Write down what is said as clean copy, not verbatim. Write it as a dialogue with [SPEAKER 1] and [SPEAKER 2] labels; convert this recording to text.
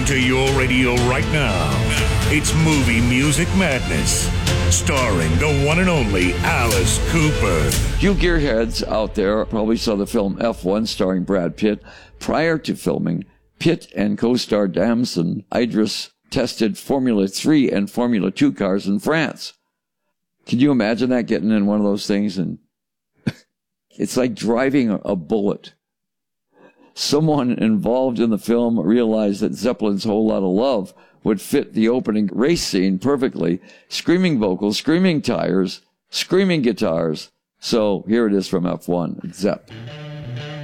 [SPEAKER 1] to your radio right now. It's Movie Music Madness, starring the one and only Alice Cooper.
[SPEAKER 2] You gearheads out there probably saw the film F1 starring Brad Pitt. Prior to filming, Pitt and co-star Damson Idris tested Formula 3 and Formula 2 cars in France. Can you imagine that, getting in one of those things? And it's like driving a bullet. Someone involved in the film realized that Zeppelin's Whole Lotta Love would fit the opening race scene perfectly. Screaming vocals, screaming tires, screaming guitars. So here it is from F1, Zepp.